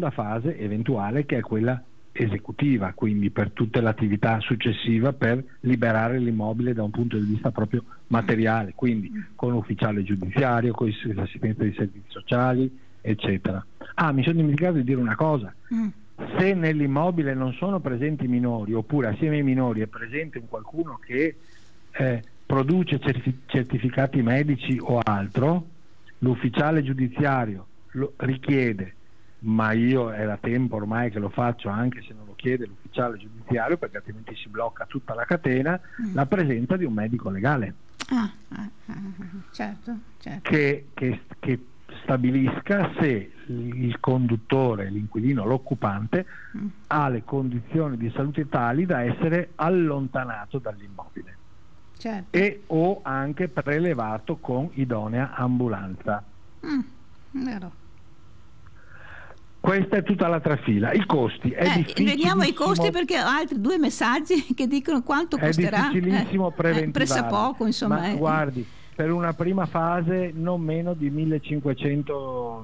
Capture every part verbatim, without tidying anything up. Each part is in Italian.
seconda fase eventuale, che è quella esecutiva, quindi per tutta l'attività successiva per liberare l'immobile da un punto di vista proprio materiale, quindi con ufficiale giudiziario, con l'assistenza dei servizi sociali, eccetera. Ah, mi sono dimenticato di dire una cosa: mm. se nell'immobile non sono presenti minori, oppure assieme ai minori è presente un qualcuno che eh, produce certi- certificati medici o altro, l'ufficiale giudiziario lo richiede, ma io è da tempo ormai che lo faccio anche se non lo chiede l'ufficiale giudiziario, perché altrimenti si blocca tutta la catena, mm. la presenza di un medico legale ah, ah, ah, certo, certo. Che, che, che stabilisca se il conduttore, l'inquilino, l'occupante mm. ha le condizioni di salute tali da essere allontanato dall'immobile, certo. e o anche prelevato con idonea ambulanza. Mm, vero. Questa è tutta la trafila. I costi è eh, difficilissimo. Veniamo ai costi, perché ho altri due messaggi che dicono quanto costerà. È difficilissimo eh, preventivare. Eh, pressa poco, insomma. Ma eh. guardi, per una prima fase non meno di millecinquecento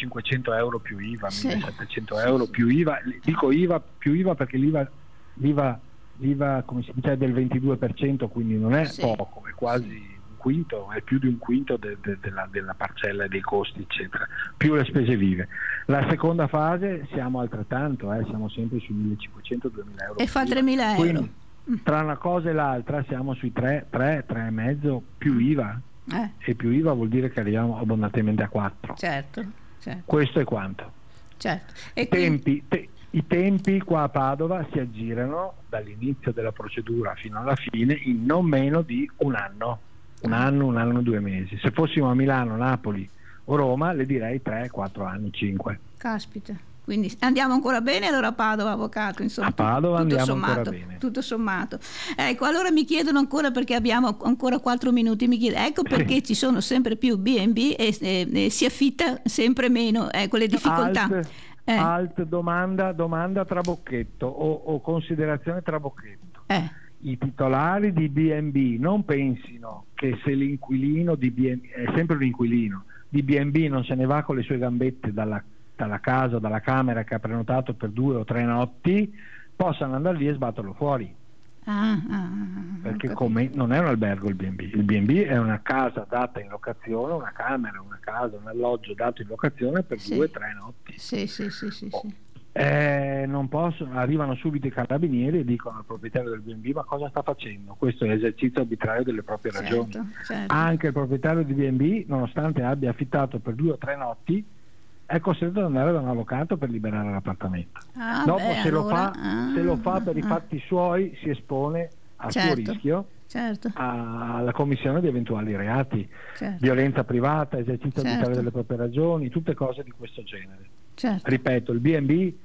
euro più I V A, sì. millesettecento euro più I V A. Dico I V A più I V A perché l'I V A, l'I V A, l'I V A come si dice, è del ventidue per cento, quindi non è sì. poco, è quasi sì. quinto, è più di un quinto de, de, della, della parcella e dei costi, eccetera, più le spese vive. La seconda fase siamo altrettanto, eh, siamo sempre sui millecinquecento duemila euro e fa tremila euro. Quindi, tra una cosa e l'altra siamo sui tre, tre, tre e mezzo più I V A, eh. e più I V A vuol dire che arriviamo abbondantemente a quattro. Certo, certo. Questo è quanto. Certo. E tempi, te, I tempi qua a Padova si aggirano dall'inizio della procedura fino alla fine in non meno di un anno. Un anno, un anno, due mesi. Se fossimo a Milano, Napoli o Roma, le direi tre, quattro anni, cinque. Caspita. Quindi andiamo ancora bene allora a Padova, avvocato, insomma. A Padova tutto andiamo sommato, ancora bene. Tutto sommato. Ecco, allora mi chiedono ancora, perché abbiamo ancora quattro minuti, mi chiedo, ecco perché sì. ci sono sempre più B and B e, e, e si affitta sempre meno, ecco le difficoltà. Alt, eh. alt domanda, domanda trabocchetto o, o considerazione trabocchetto. Eh. I titolari di B and B non pensino che se l'inquilino di B and B, è sempre un inquilino di B and B, non se ne va con le sue gambette dalla, dalla casa o dalla camera che ha prenotato per due o tre notti, possano andare lì e sbatterlo fuori. Ah, ah, perché come, non è un albergo il B and B, il B and B è una casa data in locazione, una camera, una casa, un alloggio dato in locazione per sì. due o tre notti. Sì, sì, sì, sì, oh. sì. Eh, non possono, arrivano subito i carabinieri e dicono al proprietario del B and B: ma cosa sta facendo? Questo è l'esercizio arbitrario delle proprie certo, ragioni. certo. Anche il proprietario di B and B, nonostante abbia affittato per due o tre notti, è costretto ad andare da un avvocato per liberare l'appartamento. Ah, dopo beh, se, allora, lo fa, ah, se lo fa per ah, i fatti suoi si espone a certo, suo rischio, certo. alla commissione di eventuali reati, certo. violenza privata, esercizio certo. arbitrario delle proprie ragioni, tutte cose di questo genere. Certo. Ripeto, il B and B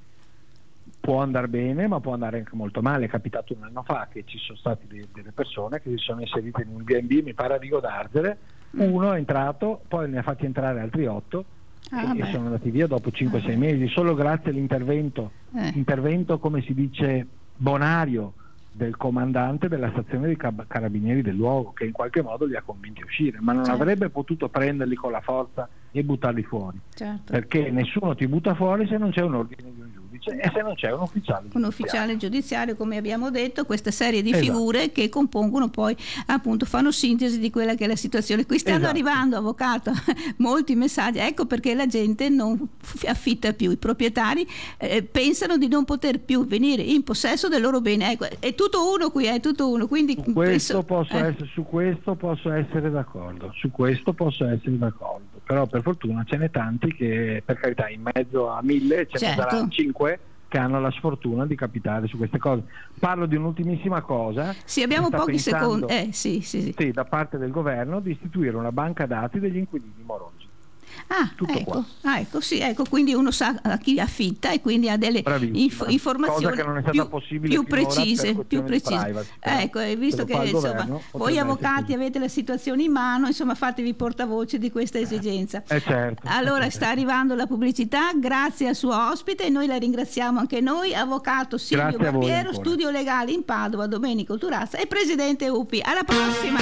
può andare bene, ma può andare anche molto male. È capitato un anno fa che ci sono state delle persone che si sono inserite in un B and B, mi pare a Vigo d'Arzere, uno è entrato, poi ne ha fatti entrare altri otto ah, e, e sono andati via dopo cinque sei ah, mesi, solo grazie all'intervento eh. intervento, come si dice, bonario del comandante della stazione dei carabinieri del luogo, che in qualche modo li ha convinti a uscire, ma non certo. avrebbe potuto prenderli con la forza e buttarli fuori, certo. perché nessuno ti butta fuori se non c'è un ordine di un giudice e se non c'è un ufficiale un giudiziario. ufficiale giudiziario, come abbiamo detto, questa serie di esatto. figure che compongono poi, appunto, fanno sintesi di quella che è la situazione. Qui stanno esatto. arrivando, avvocato, molti messaggi, ecco perché la gente non affitta più, i proprietari eh, pensano di non poter più venire in possesso del loro bene, ecco, è tutto uno qui, è tutto uno, quindi su questo, penso, posso eh. essere, su questo posso essere d'accordo, su questo posso essere d'accordo, però per fortuna ce n'è tanti che, per carità, in mezzo a mille ce certo. ne saranno cinque che hanno la sfortuna di capitare su queste cose. Parlo di un'ultimissima cosa. Sì, abbiamo pochi pensando, secondi. Eh, sì, sì, sì. sì, da parte del governo di istituire una banca dati degli inquilini morosi. Ah, Tutto ecco, qua. ah, ecco, sì, ecco, quindi uno sa a chi affitta e quindi ha delle inf- informazioni cosa che non è stata più, possibile più precise, per più precise. Privacy, ecco, e visto che insomma governo, voi avvocati avete la situazione in mano, insomma fatevi portavoce di questa esigenza. Eh certo. Allora eh sta certo. arrivando la pubblicità, grazie al suo ospite e noi la ringraziamo anche noi, avvocato Silvio Grazie Barbiero, studio legale in Padova, Domenico Turazza e presidente U P I. Alla prossima!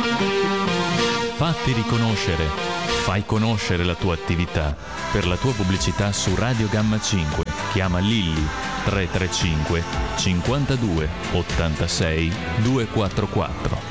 Fatti riconoscere, fai conoscere la tua attività per la tua pubblicità su Radio Gamma cinque. Chiama Lilli tre tre cinque cinquantadue ottantasei duecentoquarantaquattro.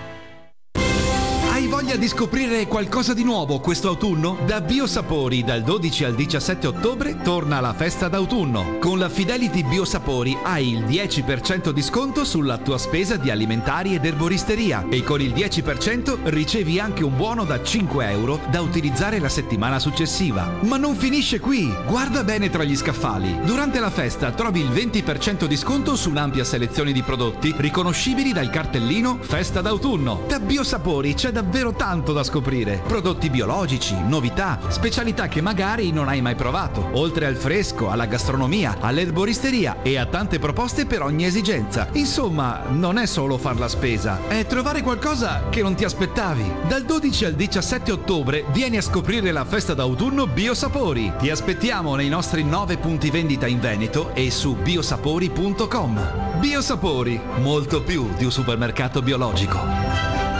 Hai voglia di scoprire qualcosa di nuovo questo autunno? Da Biosapori dal dodici al diciassette ottobre torna la festa d'autunno. Con la Fidelity Biosapori hai il dieci per cento di sconto sulla tua spesa di alimentari ed erboristeria e con il dieci per cento ricevi anche un buono da cinque euro da utilizzare la settimana successiva. Ma non finisce qui! Guarda bene tra gli scaffali. Durante la festa trovi il venti per cento di sconto su un'ampia selezione di prodotti riconoscibili dal cartellino Festa d'autunno. Da Biosapori c'è davvero tanto da scoprire. Prodotti biologici, novità, specialità che magari non hai mai provato. Oltre al fresco, alla gastronomia, all'erboristeria e a tante proposte per ogni esigenza. Insomma, non è solo far la spesa, è trovare qualcosa che non ti aspettavi. Dal dodici al diciassette ottobre vieni a scoprire la festa d'autunno Biosapori. Ti aspettiamo nei nostri nove punti vendita in Veneto e su biosapori punto com. Biosapori, molto più di un supermercato biologico.